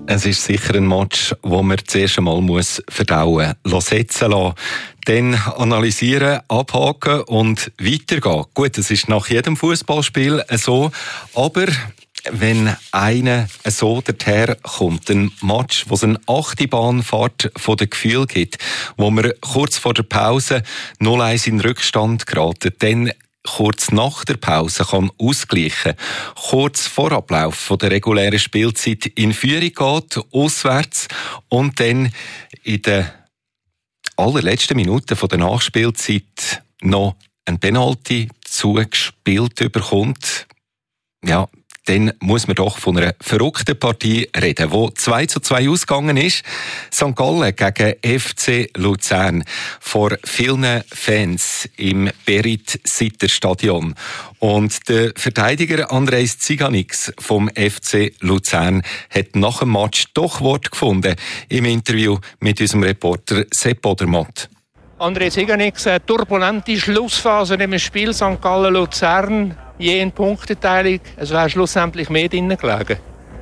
Es ist sicher ein Match, wo man zuerst einmal verdauen muss, setzen lassen, dann analysieren, abhaken und weitergehen. Gut, das ist nach jedem Fußballspiel so, aber wenn einer so daherkommt, ein Match, wo es eine 8. Bahnfahrt von den Gefühlen gibt, wo man kurz vor der Pause 0-1 in Rückstand geraten, dann kurz nach der Pause kann ausgleichen, kurz vor Ablauf von der regulären Spielzeit in Führung geht, auswärts und dann in den allerletzten Minuten von der Nachspielzeit noch ein Penalty zugespielt bekommt. Ja, dann muss man doch von einer verrückten Partie reden, die 2:2 ausgegangen ist. St. Gallen gegen FC Luzern vor vielen Fans im Berit-Sitter-Stadion. Und der Verteidiger Andrejs Ziganix vom FC Luzern hat nach dem Match doch Wort gefunden im Interview mit unserem Reporter Sepp Odermatt. Andrejs Ziganix, eine turbulente Schlussphase im Spiel St. Gallen-Luzern. Je in Punkteteilung, es wäre schlussendlich mehr drinnen gelegen.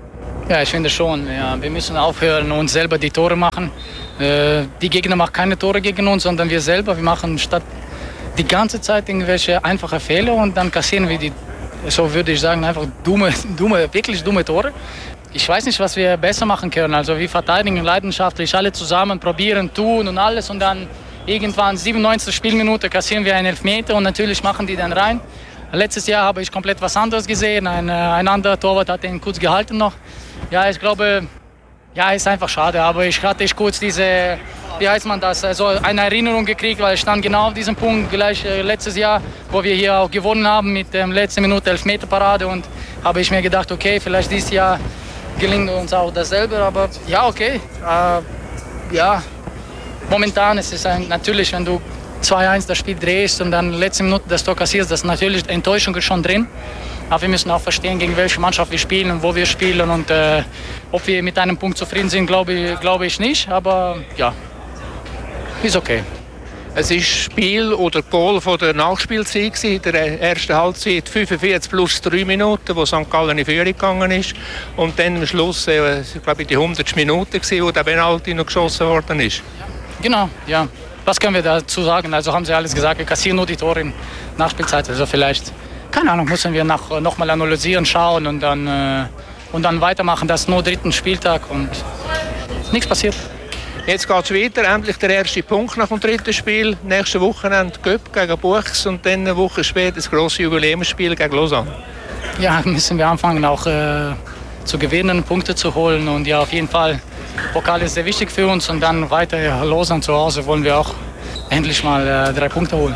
Ja, ich finde schon. Ja, wir müssen aufhören, uns selber die Tore machen. Die Gegner machen keine Tore gegen uns, sondern wir selber. Wir machen statt die ganze Zeit irgendwelche einfache Fehler und dann kassieren wir die, so würde ich sagen, einfach wirklich dumme Tore. Ich weiß nicht, was wir besser machen können. Also wir verteidigen leidenschaftlich, alle zusammen probieren, tun und alles und dann irgendwann 97. Spielminute kassieren wir einen Elfmeter und natürlich machen die dann rein. Letztes Jahr habe ich komplett was anderes gesehen. Ein anderer Torwart hat den kurz gehalten noch. Ja, ich glaube, ja, ist einfach schade. Aber ich hatte kurz diese, wie heißt man das, also eine Erinnerung gekriegt, weil ich stand genau auf diesem Punkt gleich letztes Jahr, wo wir hier auch gewonnen haben mit der letzten Minute Elfmeterparade. Und habe ich mir gedacht, okay, vielleicht dieses Jahr gelingt uns auch dasselbe. Aber ja, okay. Ja, momentan ist es natürlich, wenn du 2-1 das Spiel drehst und dann letzte Minute das Tor kassierst, das ist natürlich Enttäuschung schon drin. Aber wir müssen auch verstehen, gegen welche Mannschaft wir spielen und wo wir spielen. Und ob wir mit einem Punkt zufrieden sind, glaube ich nicht. Aber ja, ist okay. Es ist Spiel oder Goal von der Nachspielzeit in der ersten Halbzeit, 45 plus 3 Minuten, wo St. Gallen in Führung gegangen ist. Und dann am Schluss, glaube ich, die 100. Minute, wo der Penalty noch geschossen worden ist. Genau, ja. Was können wir dazu sagen? Also haben sie alles gesagt, wir kassieren nur die Tore in Nachspielzeit. Also vielleicht, keine Ahnung, müssen wir noch mal analysieren, schauen und dann weitermachen. Das ist nur 3. Spieltag und nichts passiert. Jetzt geht es weiter, endlich der erste Punkt nach dem 3. Spiel. Nächste Wochenende Göpp gegen Buchs und dann eine Woche später das grosse Jubiläumsspiel gegen Lausanne. Ja, müssen wir anfangen auch zu gewinnen, Punkte zu holen und ja, auf jeden Fall. Pokal ist sehr wichtig für uns und dann weiter Lausanne zu Hause wollen wir auch endlich mal 3 Punkte holen.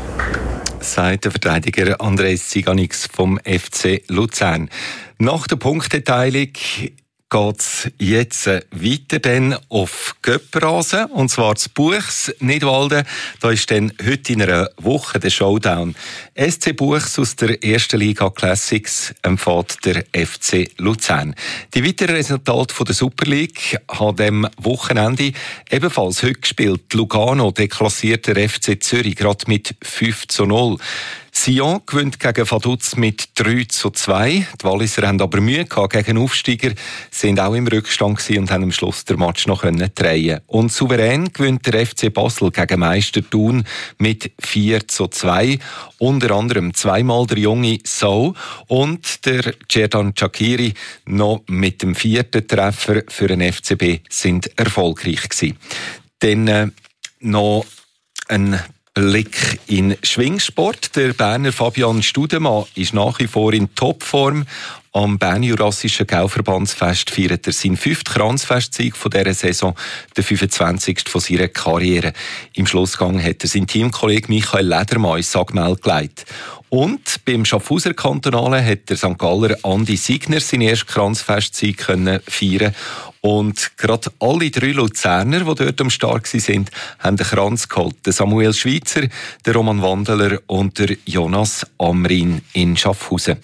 Sagt der Verteidiger Andrejs Ziganix vom FC Luzern. Nach der Punkteteilung geht es jetzt weiter dann auf Göpperasen, und zwar zu Buchs, Nidwalden. Da ist dann heute in einer Woche der Showdown. SC Buchs aus der 1. Liga Classics empfängt der FC Luzern. Die weiteren Resultate von der Super League an diesem Wochenende ebenfalls heute gespielt. Lugano deklassiert der FC Zürich gerade mit 5:0. Sion gewinnt gegen Vaduz mit 3:2. Die Walliser haben aber Mühe gehabt gegen Aufsteiger, sind auch im Rückstand gewesen und haben am Schluss den Match noch drehen. Und souverän gewinnt der FC Basel gegen Meister Thun mit 4:2. Unter anderem zweimal der junge So und der Cerdan Çakiri noch mit dem 4. Treffer für den FCB sind erfolgreich gewesen. Dann noch ein Blick in Schwingsport. Der Berner Fabian Studemann ist nach wie vor in Topform. Am Bernjurassischen Gauverbandsfest feiert er seinen 5. Kranzfestsieg von dieser Saison, der 25. von seiner Karriere. Im Schlussgang hat er seinen Teamkollegen Michael Ledermann ins Sagmel gelegt. Und beim Schaffhauser Kantonalen hat der St. Galler Andi Signer seinen ersten Kranzfestsieg feiern. Und gerade alle 3 Luzerner, die dort am Start waren, haben den Kranz geholt. Der Samuel Schweitzer, der Roman Wandeler und der Jonas Amrin in Schaffhausen.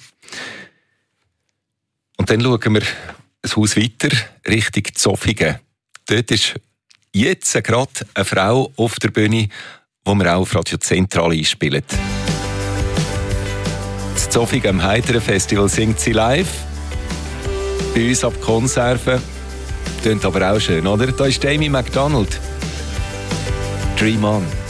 Und dann schauen wir ein Haus weiter, Richtung Zofingen. Dort ist jetzt gerade eine Frau auf der Bühne, die wir auch auf Radio Zentral einspielen. In Zofingen am Heiteren Festival singt sie live. Bei uns ab Konserven. Klingt aber auch schön, oder? Da ist Amy McDonald. Dream On.